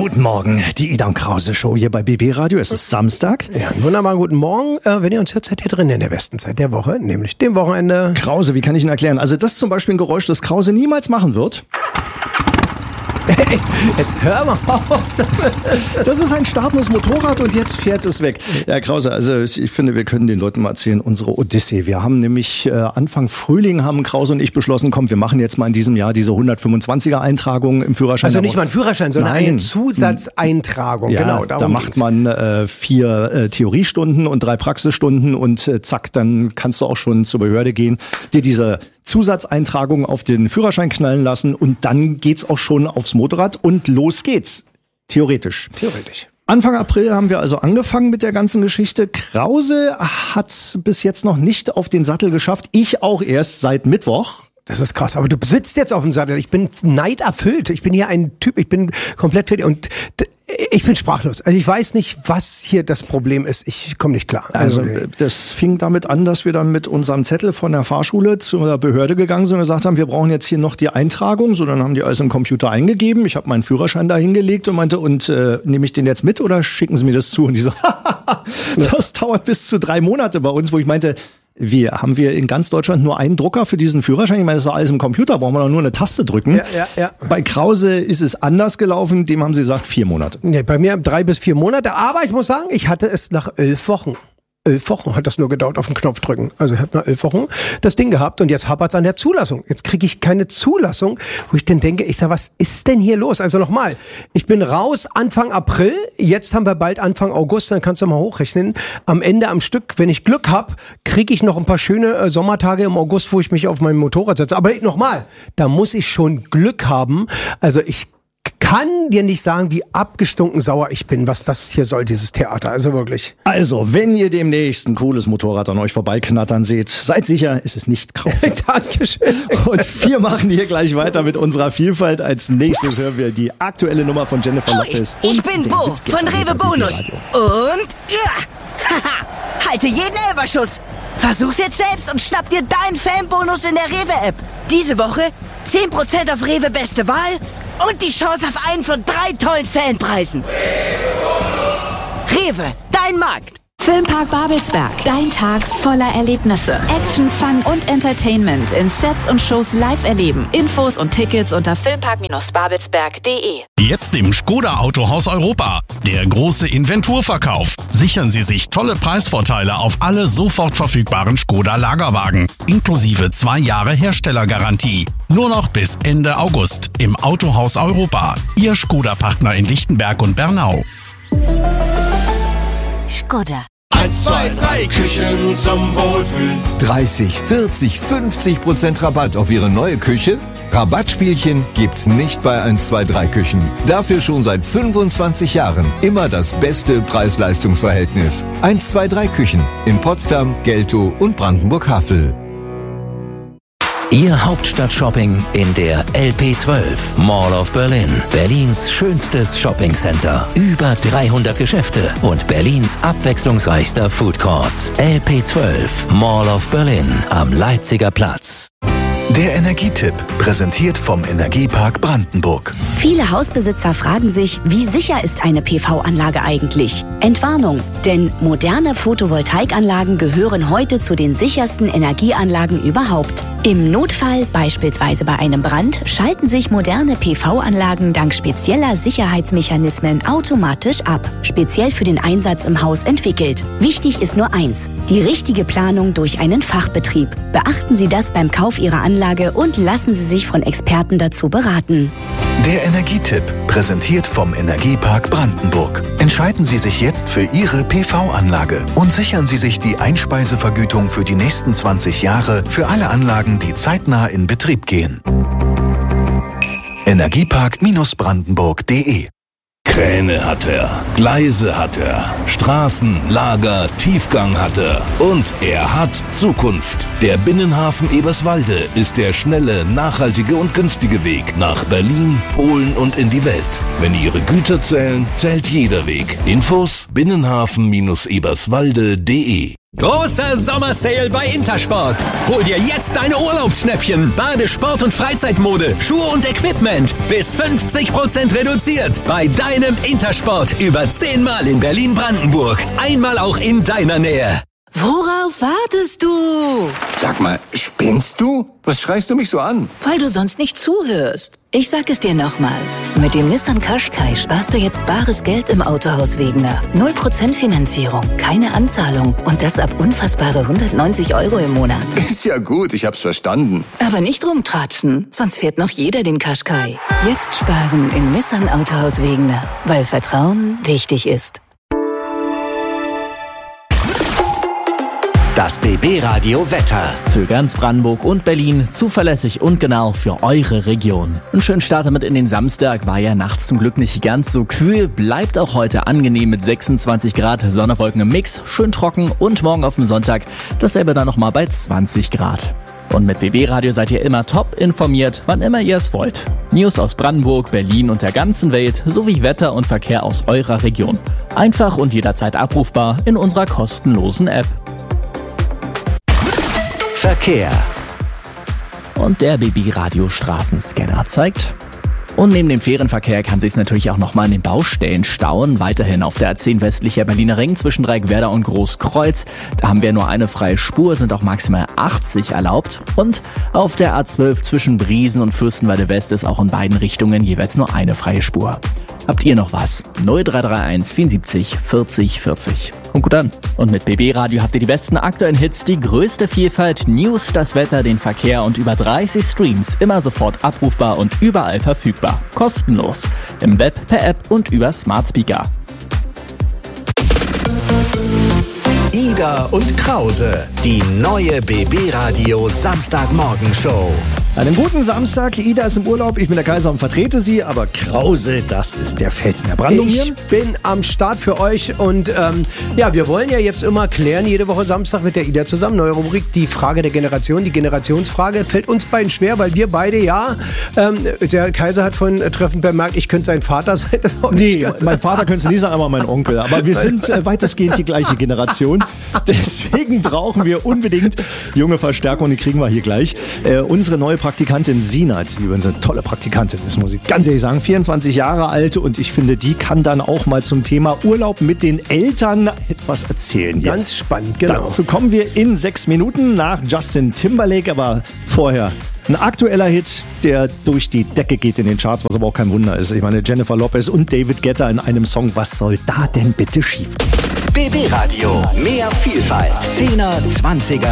Guten Morgen, die Ida und Krause Show hier bei BB Radio. Es ist Samstag. Ja, einen wunderbaren guten Morgen. Wenn ihr uns hört, seid ihr drin in der besten Zeit der Woche, nämlich dem Wochenende. Krause, wie kann ich Ihnen erklären? Also das ist zum Beispiel ein Geräusch, das Krause niemals machen wird. Hey, jetzt hör mal auf. Das ist ein startendes Motorrad und jetzt fährt es weg. Ja, Krause, also ich finde, wir können den Leuten mal erzählen, unsere Odyssee. Wir haben nämlich Anfang Frühling haben Krause und ich beschlossen, komm, wir machen jetzt mal in diesem Jahr diese 125er Eintragung im Führerschein. Also nicht mal ein Führerschein, sondern eine Zusatzeintragung. Ja, genau, da macht man 4 Theoriestunden und 3 Praxisstunden und zack, dann kannst du auch schon zur Behörde gehen, dir diese Zusatzeintragung auf den Führerschein knallen lassen und dann geht's auch schon aufs Motorrad und los geht's. Theoretisch. Anfang April haben wir also angefangen mit der ganzen Geschichte. Krause hat's bis jetzt noch nicht auf den Sattel geschafft. Ich auch erst seit Mittwoch. Das ist krass, aber du sitzt jetzt auf dem Sattel. Ich bin neiderfüllt. Ich bin hier ein Typ, ich bin komplett fertig und ich bin sprachlos. Also ich weiß nicht, was hier das Problem ist. Ich komme nicht klar. Also das fing damit an, dass wir dann mit unserem Zettel von der Fahrschule zur Behörde gegangen sind und gesagt haben, wir brauchen jetzt hier noch die Eintragung. So, dann haben die alles im Computer eingegeben. Ich habe meinen Führerschein da hingelegt und meinte, nehme ich den jetzt mit oder schicken Sie mir das zu? Und die so, das dauert bis zu 3 Monate bei uns, wo ich meinte, haben wir in ganz Deutschland nur einen Drucker für diesen Führerschein? Ich meine, das ist doch alles im Computer, brauchen wir doch nur eine Taste drücken. Ja. Bei Krause ist es anders gelaufen, dem haben sie gesagt 4 Monate. Nee, bei mir 3 bis 4 Monate, aber ich muss sagen, ich hatte es nach 11 Wochen. 11 Wochen hat das nur gedauert, auf den Knopf drücken. Also ich habe nach 11 Wochen das Ding gehabt und jetzt hapert's an der Zulassung. Jetzt kriege ich keine Zulassung, wo ich dann denke, ich sag, was ist denn hier los? Also nochmal, ich bin raus Anfang April, jetzt haben wir bald Anfang August, dann kannst du mal hochrechnen. Am Ende am Stück, wenn ich Glück hab, kriege ich noch ein paar schöne Sommertage im August, wo ich mich auf mein Motorrad setze. Aber nochmal, da muss ich schon Glück haben. Also ich kann dir nicht sagen, wie abgestunken sauer ich bin, was das hier soll, dieses Theater. Also wirklich. Also, wenn ihr demnächst ein cooles Motorrad an euch vorbeiknattern seht, seid sicher, es ist nicht Krause. Dankeschön. Und wir machen hier gleich weiter mit unserer Vielfalt. Als nächstes hören wir die aktuelle Nummer von Jennifer Lopez. Ich bin Bo von Rewe Bonus. Und haha, halte jeden Elferschuss. Versuch's jetzt selbst und schnapp dir deinen Fanbonus in der Rewe-App. Diese Woche 10% auf Rewe Beste Wahl und die Chance auf einen von 3 tollen Fanpreisen. Rewe, dein Markt. Filmpark Babelsberg. Dein Tag voller Erlebnisse. Action, Fun und Entertainment in Sets und Shows live erleben. Infos und Tickets unter filmpark-babelsberg.de. Jetzt im Skoda Autohaus Europa. Der große Inventurverkauf. Sichern Sie sich tolle Preisvorteile auf alle sofort verfügbaren Skoda Lagerwagen. Inklusive 2 Jahre Herstellergarantie. Nur noch bis Ende August im Autohaus Europa. Ihr Skoda-Partner in Lichtenberg und Bernau. Skoda. 1, 2, 3 Küchen zum Wohlfühlen. 30, 40, 50% Rabatt auf Ihre neue Küche? Rabattspielchen gibt's nicht bei 1, 2, 3 Küchen. Dafür schon seit 25 Jahren immer das beste Preis-Leistungs-Verhältnis. 1, 2, 3 Küchen in Potsdam, Geltow und Brandenburg-Havel. Ihr Hauptstadt-Shopping in der LP12 Mall of Berlin. Berlins schönstes Shoppingcenter. Über 300 Geschäfte und Berlins abwechslungsreichster Food Court. LP12 Mall of Berlin am Leipziger Platz. Der Energietipp, präsentiert vom Energiepark Brandenburg. Viele Hausbesitzer fragen sich, wie sicher ist eine PV-Anlage eigentlich? Entwarnung, denn moderne Photovoltaikanlagen gehören heute zu den sichersten Energieanlagen überhaupt. Im Notfall, beispielsweise bei einem Brand, schalten sich moderne PV-Anlagen dank spezieller Sicherheitsmechanismen automatisch ab. Speziell für den Einsatz im Haus entwickelt. Wichtig ist nur eins: die richtige Planung durch einen Fachbetrieb. Beachten Sie das beim Kauf Ihrer Anlage und lassen Sie sich von Experten dazu beraten. Der Energietipp, präsentiert vom Energiepark Brandenburg. Entscheiden Sie sich jetzt für Ihre PV-Anlage und sichern Sie sich die Einspeisevergütung für die nächsten 20 Jahre für alle Anlagen, die zeitnah in Betrieb gehen. Energiepark-brandenburg.de. Kräne hat er, Gleise hat er, Straßen, Lager, Tiefgang hat er und er hat Zukunft. Der Binnenhafen Eberswalde ist der schnelle, nachhaltige und günstige Weg nach Berlin, Polen und in die Welt. Wenn Ihre Güter zählen, zählt jeder Weg. Infos: binnenhafen-eberswalde.de. Großer Sommersale bei Intersport. Hol dir jetzt deine Urlaubsschnäppchen. Bade-, Sport- und Freizeitmode, Schuhe und Equipment. Bis 50% reduziert. Bei deinem Intersport. Über 10 Mal in Berlin-Brandenburg. Einmal auch in deiner Nähe. Worauf wartest du? Sag mal, spinnst du? Was schreist du mich so an? Weil du sonst nicht zuhörst. Ich sag es dir nochmal. Mit dem Nissan Qashqai sparst du jetzt bares Geld im Autohaus Wegener. 0% Finanzierung, keine Anzahlung und das ab unfassbare 190 € im Monat. Ist ja gut, ich hab's verstanden. Aber nicht rumtratschen, sonst fährt noch jeder den Qashqai. Jetzt sparen im Nissan Autohaus Wegener, weil Vertrauen wichtig ist. Das BB-Radio Wetter. Für ganz Brandenburg und Berlin zuverlässig und genau für eure Region. Einen schönen Start damit in den Samstag, war ja nachts zum Glück nicht ganz so kühl, bleibt auch heute angenehm mit 26 Grad, Sonne, Wolken im Mix, schön trocken und morgen auf dem Sonntag dasselbe dann nochmal bei 20 Grad. Und mit BB-Radio seid ihr immer top informiert, wann immer ihr es wollt. News aus Brandenburg, Berlin und der ganzen Welt sowie Wetter und Verkehr aus eurer Region. Einfach und jederzeit abrufbar in unserer kostenlosen App. Verkehr. Und der BB-Radio-Straßenscanner zeigt. Und neben dem Fährenverkehr kann sich es natürlich auch nochmal in den Baustellen stauen. Weiterhin auf der A10 westlicher Berliner Ring zwischen Dreieckwerder und Großkreuz. Da haben wir nur eine freie Spur, sind auch maximal 80 erlaubt. Und auf der A12 zwischen Briesen und Fürstenwalde West ist auch in beiden Richtungen jeweils nur eine freie Spur. Habt ihr noch was? 0331 74 40 40. Und gut an. Und mit BB Radio habt ihr die besten aktuellen Hits, die größte Vielfalt, News, das Wetter, den Verkehr und über 30 Streams. Immer sofort abrufbar und überall verfügbar. Kostenlos. Im Web, per App und über Smart Speaker. Ida und Krause, die neue BB-Radio Samstagmorgenshow. Einen guten Samstag. Ida ist im Urlaub, ich bin der Kaiser und vertrete sie, aber Krause, das ist der Felsen der Brandung hier. Ich bin am Start für euch und ja, wir wollen ja jetzt immer klären, jede Woche Samstag mit der Ida zusammen, neue Rubrik, die Frage der Generation, die Generationsfrage, fällt uns beiden schwer, weil wir beide, der Kaiser hat vorhin treffend bemerkt, ich könnte sein Vater sein. Das auch nee, mein Vater könnte es nie sein, aber mein Onkel. Aber wir sind weitestgehend die gleiche Generation. Deswegen brauchen wir unbedingt junge Verstärkung, die kriegen wir hier gleich. Unsere neue Praktikantin Sinat, die übrigens eine tolle Praktikantin ist, muss ich ganz ehrlich sagen, 24 Jahre alt und ich finde, die kann dann auch mal zum Thema Urlaub mit den Eltern etwas erzählen. Hier. Ganz spannend, genau. Dazu kommen wir in 6 Minuten nach Justin Timberlake, aber vorher ein aktueller Hit, der durch die Decke geht in den Charts, was aber auch kein Wunder ist. Ich meine, Jennifer Lopez und David Guetta in einem Song, was soll da denn bitte schief? BB Radio, mehr Vielfalt. 10er, 20er.